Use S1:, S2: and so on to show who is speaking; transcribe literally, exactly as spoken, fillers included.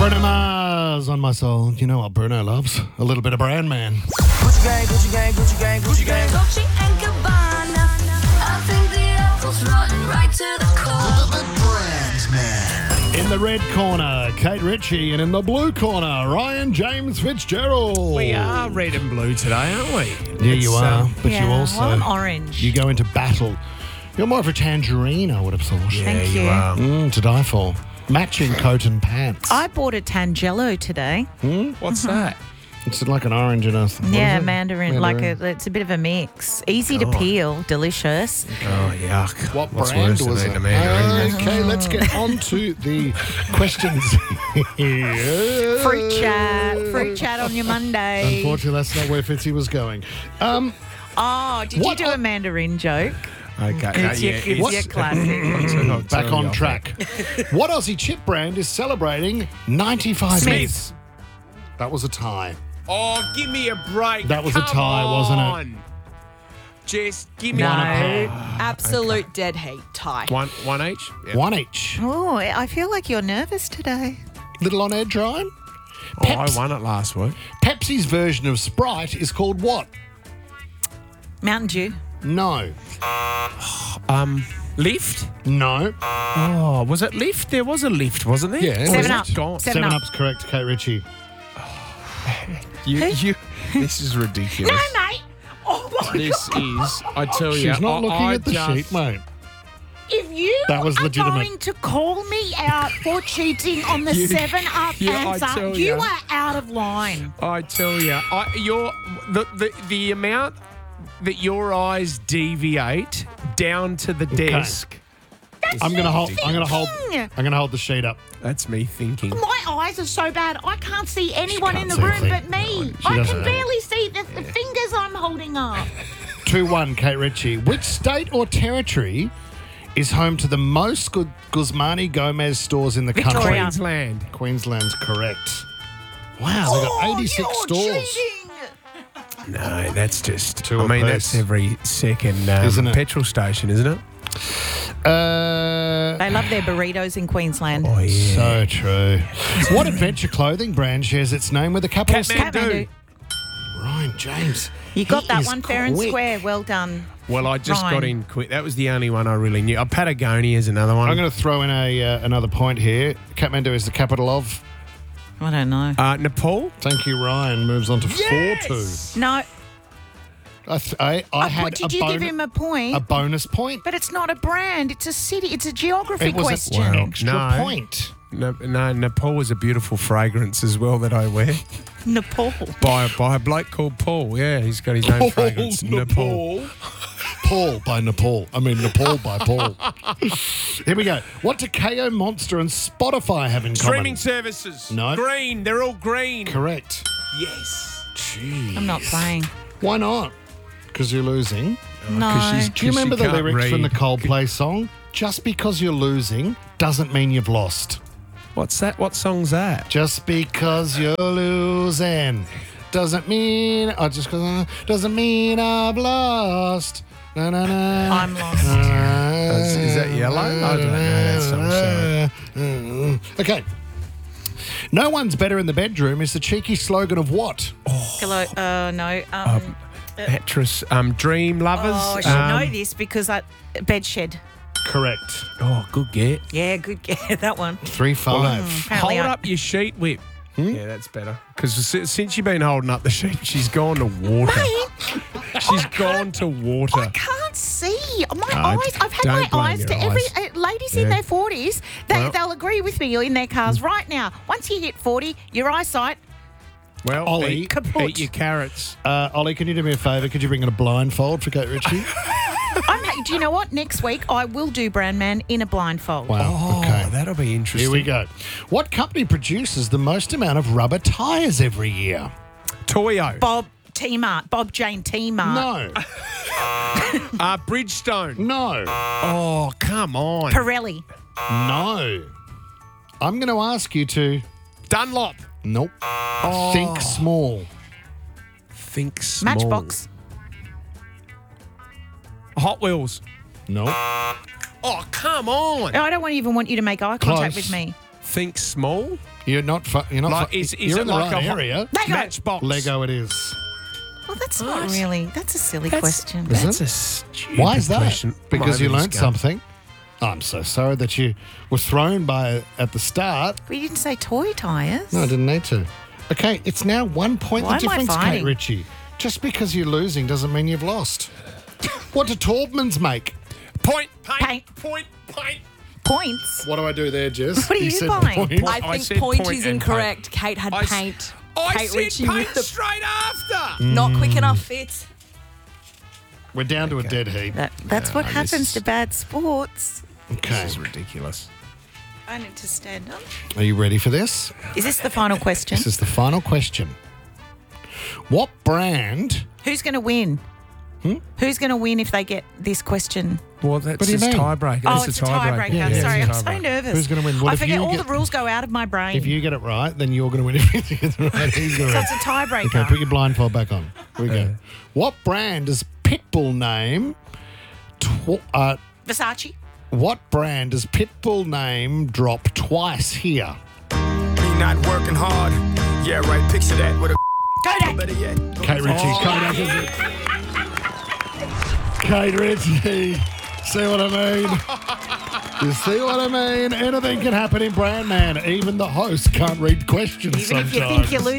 S1: Bruno Mars on my soul. You know what Bruno loves? A little bit of Brand Man.
S2: Gucci gang, Gucci gang, Gucci gang, Gucci gang.
S3: Dolce and Gabbana. I think the apple's rotten right to the core.
S2: Brand Man.
S1: In the red corner, Kate Ritchie, and in the blue corner, Ryan James Fitzgerald.
S4: We are red and blue today, aren't we?
S1: Yeah, you
S4: It's,
S1: are,
S4: um,
S1: but
S5: yeah,
S1: you also
S5: well, I'm orange.
S1: you go into battle. You're more of a tangerine, I would have thought.
S4: Yeah,
S5: Thank
S4: you
S5: you.
S4: are.
S1: Mm, to die for. Matching coat and pants.
S5: I bought a Tangelo today.
S4: What's that?
S1: It's like an orange and a... what
S5: Yeah,
S1: is it?
S5: mandarin, like a, it's a bit of a mix. Easy to peel, delicious.
S4: Oh, yuck.
S1: What
S4: What's
S1: brand
S4: worse than
S1: was
S4: eating
S1: it?
S4: a mandarin?
S1: Okay, let's get on to the questions here.
S5: Fruit chat, fruit chat on your Monday.
S1: Unfortunately, that's not where Fitzy was going. Um,
S5: Oh, did
S1: What
S5: you do
S1: are-
S5: a mandarin joke?
S4: Okay.
S5: It's your, it's
S1: What-
S5: your classic.
S4: I'll
S1: back
S4: tell
S1: on
S4: you
S1: track. What Aussie chip brand is celebrating ninety-five
S5: Smiths.
S1: years? That was a tie.
S4: Oh, give me a break.
S1: That was a
S4: Come
S1: tie, wasn't it?
S4: on. Just give me
S5: No.
S4: a
S6: Absolute dead heat tie.
S4: one. One each? Yeah.
S1: One each.
S5: Oh, I feel like you're nervous today.
S1: Little on edge, Ryan.
S4: Oh, I
S1: Peps-
S4: won it last week.
S1: Pepsi's version of Sprite is called what?
S5: Mountain Dew.
S1: No.
S4: Um, lift?
S1: No.
S4: Oh, was it lift? There was a lift, wasn't there?
S1: Yeah.
S4: Or
S5: Seven
S4: is it
S5: Up.
S4: gone?
S5: Seven
S1: Seven
S5: Up.
S1: Up's correct, Kate Ritchie.
S4: You, you, this is ridiculous.
S5: mate. Oh, my
S4: This is, I tell you,
S1: She's not
S4: I,
S1: looking
S4: I
S1: at the
S4: just,
S1: sheet, mate.
S5: If you
S1: That was
S5: are
S1: legitimate.
S5: going to call me out for cheating on the
S4: You-
S5: seven up
S4: yeah, I
S5: answer,
S4: tell
S5: you
S4: ya.
S5: are out of line.
S4: I tell you, I, you're the, the the amount that your eyes deviate down to the desk.
S1: I'm gonna hold. I'm gonna hold.
S5: thinking.
S1: I'm gonna hold the sheet up.
S4: That's me thinking.
S5: My eyes are so bad, I can't see anyone
S1: can't
S5: in the
S1: see a
S5: room
S1: thing.
S5: but me.
S1: She
S5: I
S1: doesn't.
S5: can barely see the, the fingers I'm holding up.
S1: Two one, Kate Ritchie. Which state or territory is home to the most Gu- Guzmani Gomez stores in the
S5: Victoria.
S1: country?
S4: Queensland.
S1: Queensland's correct. Wow, they've got eighty-six
S5: Oh, you're
S1: stores.
S5: cheating.
S4: No, that's just.
S1: Two
S4: I mean,
S1: apiece.
S4: that's every second um,
S1: Isn't it?
S4: petrol station, isn't it?
S1: Uh,
S5: They love their burritos in Queensland.
S4: Oh yeah.
S1: so true. What adventure clothing brand shares its name with a capital C?
S4: Kathmandu.
S5: Kathmandu.
S1: Ryan James.
S5: You got
S1: He
S5: that
S1: is
S5: one fair and
S1: quick.
S5: square. Well done.
S4: Well, I just
S5: Ryan.
S4: got in quick. That was the only one I really knew. Uh, Patagonia is another one.
S1: I'm going to throw in a uh, another point here. Kathmandu is the capital of.
S5: I don't know.
S4: uh, Nepal.
S1: Thank you, Ryan. Moves on to four two.
S5: No.
S1: I, th- I, I
S5: Oh,
S1: had
S5: did
S1: a,
S5: you
S1: bon-
S5: give him a point?
S1: a bonus point.
S5: But it's not a brand. It's a city. It's a geography
S1: It was
S5: question.
S1: an
S4: Well,
S1: extra
S4: no.
S1: point.
S4: No, no, Nepal is a beautiful fragrance as well that I wear
S5: Nepal.
S4: by by a bloke called Paul. Yeah, he's got his own fragrance. Nepal.
S1: Paul by Nepal. I mean, Nepal by Paul. Here we go. What do K O Monster and Spotify have in
S4: Streaming
S1: common?
S4: services.
S1: No.
S4: Green. They're all green.
S1: Correct.
S4: Yes.
S1: Jeez.
S5: I'm not playing.
S1: Why not? Because you're losing.
S5: No.
S4: she's-
S1: Do you
S4: She
S1: remember the
S4: can't
S1: lyrics from the
S4: read.
S1: Coldplay song? Just because you're losing doesn't mean you've lost.
S4: What's that? What song's that?
S1: Just because you're losing doesn't mean. Oh, just because doesn't mean I've lost. Na, na, na.
S5: I'm lost.
S4: Is, is that Yellow? I don't know that song. Sorry.
S1: Okay. No one's better in the bedroom is the cheeky slogan of what?
S5: Hello. Uh, no. Um,
S4: Actress, um, Dream Lovers.
S5: oh, I should
S4: um,
S5: know this because I bedshed.
S1: Correct.
S4: Oh, good get.
S5: Yeah, good. Yeah, that one.
S1: Three five.
S5: Apparently
S4: Hold
S5: I-
S4: up your sheet whip. Yeah, that's better. Because since you've been holding up the sheet, she's gone to water. She's gone to water.
S5: I can't see. My
S4: Uh,
S5: eyes. I've had
S4: don't
S5: my
S4: blame
S5: eyes
S4: your
S5: to every
S4: eyes.
S5: uh, ladies
S4: Yeah.
S5: in their forties. They
S4: Well-
S5: they'll agree with me in their cars right now. Once you hit forty, your eyesight.
S4: Well,
S1: Ollie.
S4: eat,
S5: Kaput.
S4: eat your carrots.
S1: Uh, Ollie, can you do me a favour? Could you bring in a blindfold for Kate Ritchie?
S5: I'm, do you know what? Next week I will do Brand Man in a blindfold.
S1: Wow.
S4: Oh,
S1: okay.
S4: that'll be interesting.
S1: Here we go. What company produces the most amount of rubber tyres every year?
S4: Toyo.
S5: Bob T Mart. Bob Jane T Mart.
S1: No.
S4: Uh, Bridgestone.
S1: No.
S4: Oh, come on.
S5: Pirelli.
S1: No. I'm going to ask you to.
S4: Dunlop.
S1: Nope. Think small.
S4: Think small.
S5: Matchbox.
S4: Hot Wheels.
S1: Nope.
S4: Oh, come on.
S5: I don't want even want you to make eye contact
S1: Close.
S5: with me.
S4: Think small.
S1: You're not. Fu- you're not.
S4: Like,
S1: fu-
S4: is, is
S1: you're
S4: it
S1: in the
S4: like
S1: right
S4: a ho-
S1: area.
S5: Lego.
S4: Matchbox?
S1: Lego, it is.
S5: Well, that's not really. That's a silly
S4: That's-
S5: question.
S1: Is
S4: That's
S1: it?
S4: a stupid
S1: Why is that?
S4: question.
S1: Because you
S4: Right,
S1: learned
S4: let's go.
S1: something. I'm so sorry that you were thrown by at the start.
S5: We didn't say toy tires.
S1: No, I didn't need to. Okay, it's now one point
S5: Why
S1: the
S5: am I
S1: difference, Kate
S5: fighting?
S1: Ritchie. Just because you're losing doesn't mean you've lost. What do Taubmans make?
S4: Point, paint,
S5: Paint.
S4: point, paint.
S5: Points.
S1: What do I do there, Jess?
S5: What are
S1: You
S5: you
S1: said
S5: buying?
S1: point.
S6: I
S4: I
S6: think
S4: said
S6: point,
S4: point
S6: is
S4: and
S6: incorrect. Kate had
S4: I s-
S6: paint.
S4: I
S6: Kate
S4: said
S6: Ritchie
S4: paint
S6: with the
S4: straight after.
S6: not quick enough fit.
S1: We're down to a dead heat.
S5: That, that's what
S4: this
S5: happens
S4: is-
S5: to bad sports.
S1: Okay.
S4: This is ridiculous.
S5: I need to stand up.
S1: Are you ready for this?
S5: Is this the final question?
S1: This is the final question. What brand?
S5: Who's going to win?
S1: Hmm?
S5: Who's going to win if they get this question?
S4: Well, that's
S1: What do you
S4: a
S1: mean?
S4: tiebreaker.
S5: Oh,
S4: That's
S5: it's a tiebreaker.
S1: Yeah, yeah,
S5: Sorry,
S1: it's
S5: I'm
S1: a
S5: so
S4: tiebreaker.
S5: nervous.
S1: Who's gonna win? What
S5: I
S1: if
S5: forget
S1: you
S5: all
S1: get-
S5: the rules go out of my brain.
S1: If you get it right, then you're going to win. If you get it right, he's going to
S5: so
S1: win.
S5: it's a tiebreaker.
S1: Okay, put your blindfold back on. Here we go. What brand does Pitbull name? Tw- uh,
S5: Versace.
S1: what brand does Pitbull name drop twice here?
S2: Me not working hard. Yeah, right. Picture that with a
S5: Kodak.
S2: better yet.
S1: Kate Ritchie.
S4: Oh.
S1: Kodak is it. Kate Ritchie. See what I mean? You see what I mean? Anything can happen in Brand Man. Even the host can't read questions
S5: Even if you
S1: sometimes.
S5: think you're losing.